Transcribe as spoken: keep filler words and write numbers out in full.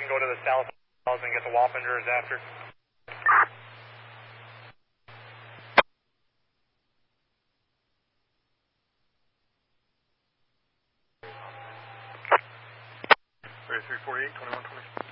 can go to the south and get the Wappingers after. three forty-eight, twenty-one twenty.